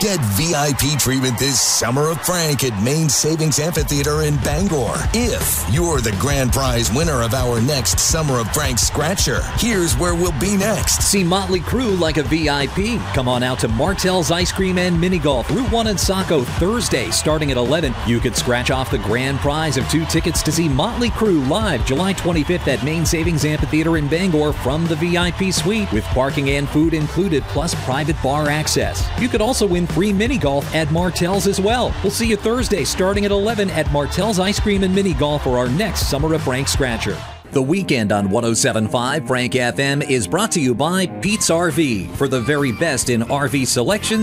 Get VIP treatment this Summer of Frank at Main Savings Amphitheater in Bangor. If you're the grand prize winner of our next Summer of Frank Scratcher, here's where we'll be next. See Motley Crue like a VIP. Come on out to Martell's Ice Cream and Mini Golf, Route 1 in Saco, Thursday, starting at 11. You could scratch off the grand prize of 2 tickets to see Motley Crue live July 25th at Main Savings Amphitheater in Bangor from the VIP suite, with parking and food included, plus private bar access. You could also win free mini golf at Martell's as well. We'll see you Thursday starting at 11 at Martell's Ice Cream and Mini Golf for our next Summer of Frank Scratcher. The Weekend on 107.5 Frank FM is brought to you by Pete's RV. For the very best in RV selection,